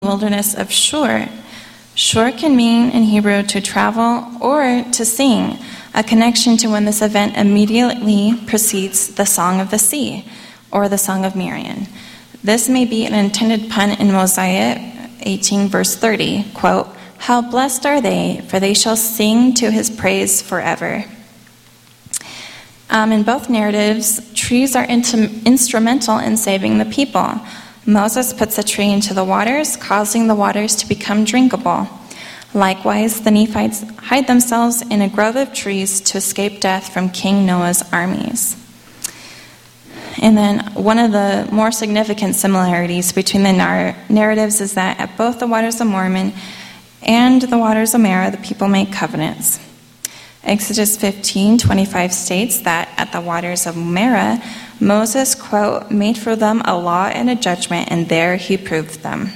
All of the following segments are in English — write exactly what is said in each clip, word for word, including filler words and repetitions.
wilderness of Shur. Shur can mean in Hebrew to travel or to sing, a connection to when this event immediately precedes the Song of the Sea or the Song of Miriam. This may be an intended pun in Mosiah eighteen, verse thirty, quote, "How blessed are they, for they shall sing to his praise forever." Um, in both narratives, trees are int- instrumental in saving the people. Moses puts a tree into the waters, causing the waters to become drinkable. Likewise, the Nephites hide themselves in a grove of trees to escape death from King Noah's armies. And then one of the more significant similarities between the nar- narratives is that at both the waters of Mormon and the waters of Marah, the people make covenants. Exodus fifteen twenty-five states that at the waters of Marah, Moses, quote, "made for them a law and a judgment, and there he proved them."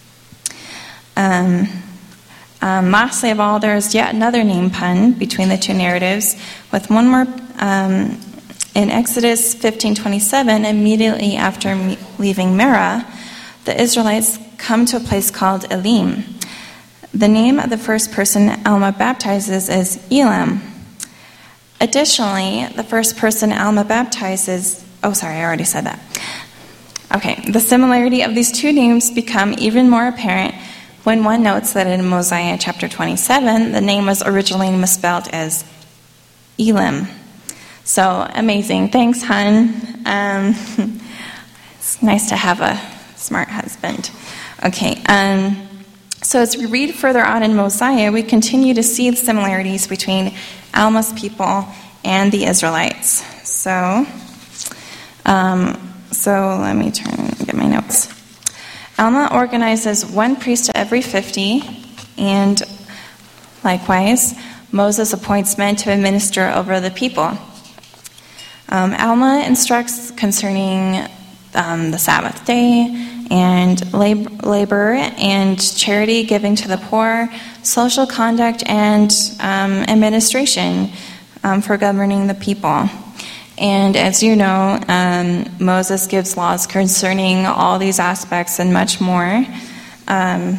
Um, um, lastly of all, there is yet another name pun between the two narratives, with one more um, in Exodus fifteen twenty-seven. Immediately after me- leaving Marah, the Israelites come to a place called Elim. The name of the first person Alma baptizes is Elam. Additionally, the first person Alma baptizes, oh sorry, I already said that. Okay, the similarity of these two names become even more apparent when one notes that in Mosiah chapter twenty-seven, the name was originally misspelled as Elam. So amazing. Thanks, hon. Um, it's nice to have a smart husband. Okay, um... So as we read further on in Mosiah, we continue to see the similarities between Alma's people and the Israelites. So, um, so let me turn and get my notes. Alma organizes one priest to every fifty, and likewise, Moses appoints men to administer over the people. Um, Alma instructs concerning um, the Sabbath day, and labor and charity, giving to the poor, social conduct, and um, administration um, for governing the people. And as you know, um, Moses gives laws concerning all these aspects and much more. Um,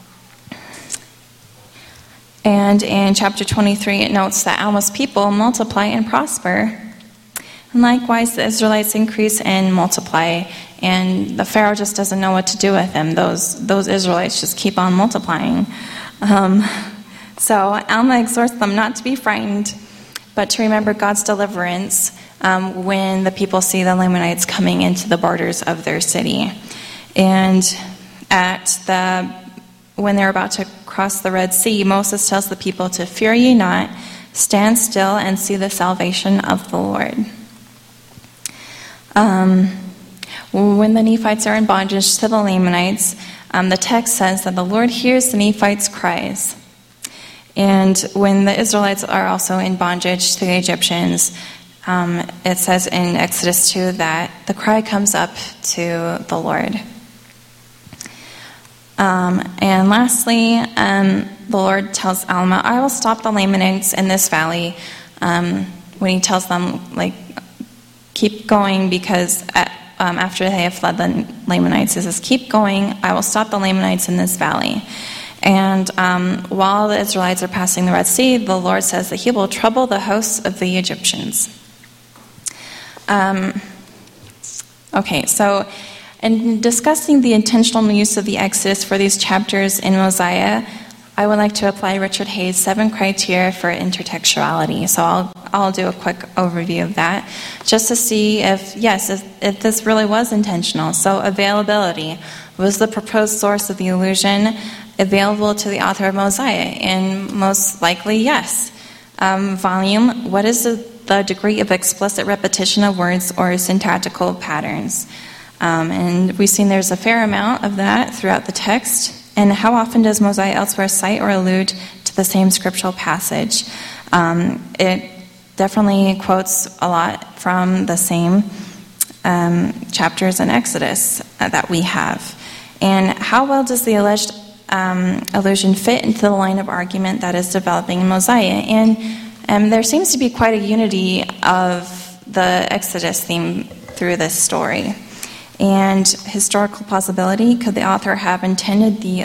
and in chapter twenty-three, it notes that Alma's people multiply and prosper. And likewise, the Israelites increase and multiply, and the Pharaoh just doesn't know what to do with them. Those those Israelites just keep on multiplying. Um, so Alma exhorts them not to be frightened, but to remember God's deliverance um, when the people see the Lamanites coming into the borders of their city. And at the when they're about to cross the Red Sea, Moses tells the people to fear ye not, stand still and see the salvation of the Lord. Um, when the Nephites are in bondage to the Lamanites, um, the text says that the Lord hears the Nephites' cries. And when the Israelites are also in bondage to the Egyptians, um, it says in Exodus two that the cry comes up to the Lord. Um, and lastly, um, the Lord tells Alma, "I will stop the Lamanites in this valley," um, when he tells them, like, keep going, because at, um, after they have fled the Lamanites, it says, "Keep going, I will stop the Lamanites in this valley." And um, while the Israelites are passing the Red Sea, the Lord says that he will trouble the hosts of the Egyptians. Um, okay, so in discussing the intentional use of the Exodus for these chapters in Mosiah, I would like to apply Richard Hayes' seven criteria for intertextuality. So I'll I'll do a quick overview of that, just to see if, yes, if, if this really was intentional. So availability. Was the proposed source of the allusion available to the author of Mosiah? And most likely, yes. Um, volume. What is the, the degree of explicit repetition of words or syntactical patterns? Um, and we've seen there's a fair amount of that throughout the text. And how often does Mosiah elsewhere cite or allude to the same scriptural passage? Um, it definitely quotes a lot from the same um, chapters in Exodus uh, that we have. And how well does the alleged um, allusion fit into the line of argument that is developing in Mosiah? And um, there seems to be quite a unity of the Exodus theme through this story. And historical plausibility, could the author have intended the